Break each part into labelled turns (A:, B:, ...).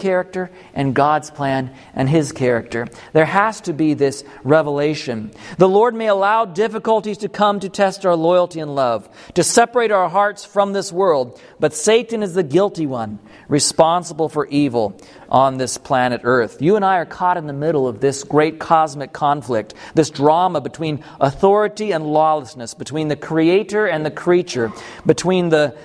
A: character and God's plan and His character. There has to be this revelation. The Lord may allow difficulties to come to test our loyalty and love, to separate our hearts from this world, but Satan is the guilty one, responsible for evil on this planet Earth. You and I are caught in the middle of this great cosmic conflict, this drama between authority and lawlessness, between the Creator and the creature, between the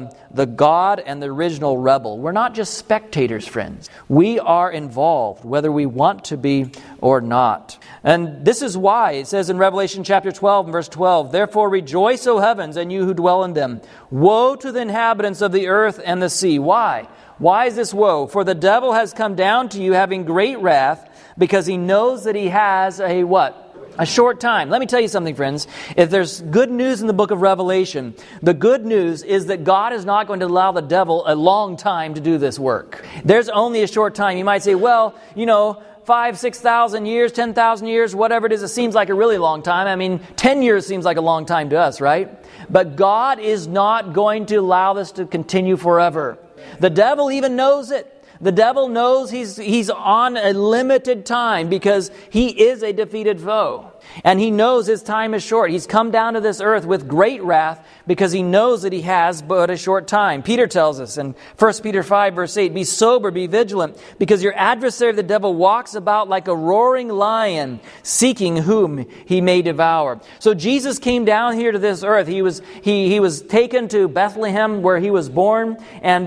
A: God and the original rebel. We're not just spectators, friends. We are involved, whether we want to be or not. And this is why it says in Revelation chapter 12 and verse 12, "Therefore rejoice, O heavens, and you who dwell in them. Woe to the inhabitants of the earth and the sea." Why? Why is this woe? "For the devil has come down to you having great wrath, because he knows that he has a" what? "A short time." Let me tell you something, friends. If there's good news in the book of Revelation, the good news is that God is not going to allow the devil a long time to do this work. There's only a short time. You might say, well, 5,000, 6,000 years, 10,000 years, whatever it is, it seems like a really long time. I mean, 10 years seems like a long time to us, right? But God is not going to allow this to continue forever. The devil even knows it. The devil knows he's on a limited time because he is a defeated foe. And he knows his time is short. He's come down to this earth with great wrath because he knows that he has but a short time. Peter tells us in 1 Peter 5 verse 8, "Be sober, be vigilant, because your adversary the devil walks about like a roaring lion, seeking whom he may devour." So Jesus came down here to this earth. He was taken to Bethlehem where he was born, and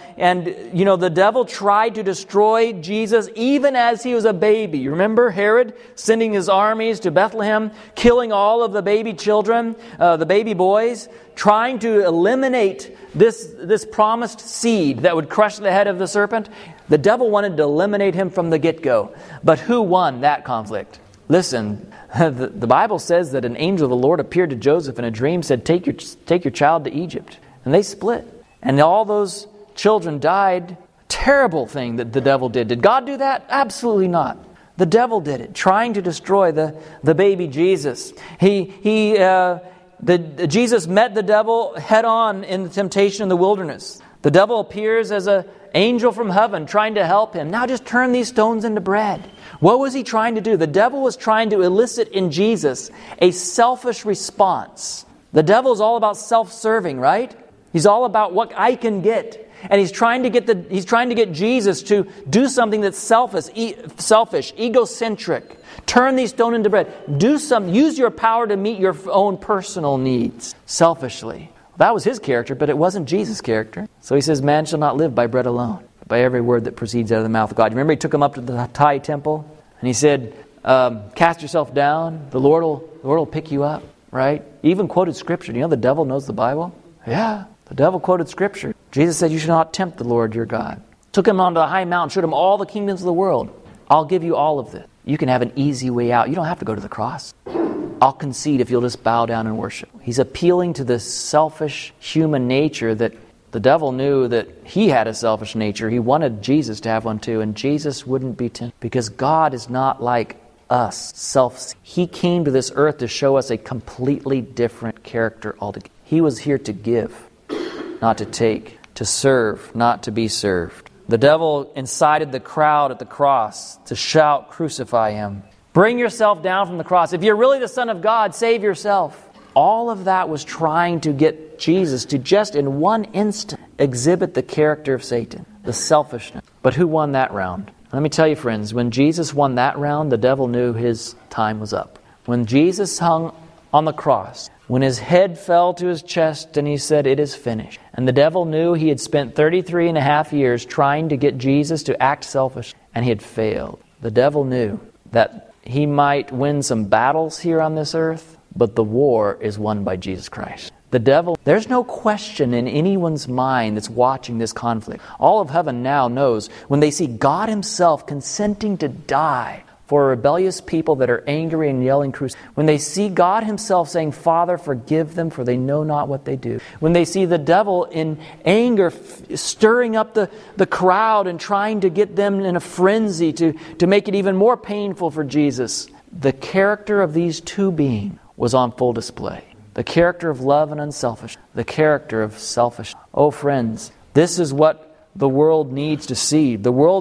A: the devil tried to destroy Jesus even as he was a baby. You remember Herod sending his armies to Bethlehem, killing all of the baby children, the baby boys, trying to eliminate this promised seed that would crush the head of the serpent. The devil wanted to eliminate him from the get-go. But who won that conflict? Listen, the Bible says that an angel of the Lord appeared to Joseph in a dream, said, take your child to Egypt. And they split. And all those children died. Terrible thing that the devil did. Did God do that? Absolutely not. The devil did it, trying to destroy the baby Jesus. Jesus met the devil head on in the temptation in the wilderness. The devil appears as an angel from heaven trying to help him. Now just turn these stones into bread. What was he trying to do? The devil was trying to elicit in Jesus a selfish response. The devil is all about self-serving, right? He's all about what I can get. And he's trying to get Jesus to do something that's selfish, egocentric. Turn these stones into bread. Use your power to meet your own personal needs selfishly. That was his character, but it wasn't Jesus' character. So he says, "Man shall not live by bread alone, but by every word that proceeds out of the mouth of God." You remember he took him up to the high temple and he said, "Cast yourself down. The Lord will pick you up." Right? He even quoted Scripture. Do you know the devil knows the Bible? Yeah. The devil quoted Scripture. Jesus said, "You should not tempt the Lord your God." Took him onto a high mountain, showed him all the kingdoms of the world. "I'll give you all of this. You can have an easy way out. You don't have to go to the cross. I'll concede if you'll just bow down and worship." He's appealing to this selfish human nature that the devil knew that he had a selfish nature. He wanted Jesus to have one too, and Jesus wouldn't be tempted because God is not like us, He came to this earth to show us a completely different character altogether. He was here to give, not to take, to serve, not to be served. The devil incited the crowd at the cross to shout, "Crucify him. Bring yourself down from the cross. If you're really the Son of God, save yourself." All of that was trying to get Jesus to just in one instant exhibit the character of Satan, the selfishness. But who won that round? Let me tell you, friends, when Jesus won that round, the devil knew his time was up. When Jesus hung on the cross, when his head fell to his chest and he said, "It is finished." And the devil knew he had spent 33 and a half years trying to get Jesus to act selfish, and he had failed. The devil knew that he might win some battles here on this earth, but the war is won by Jesus Christ. The devil, there's no question in anyone's mind that's watching this conflict. All of heaven now knows when they see God Himself consenting to die for rebellious people that are angry and yelling crucify. When they see God Himself saying, "Father, forgive them, for they know not what they do." When they see the devil in anger stirring up the crowd and trying to get them in a frenzy to make it even more painful for Jesus. The character of these two beings was on full display. The character of love and unselfish. The character of selfish. Oh, friends, this is what the world needs to see. The world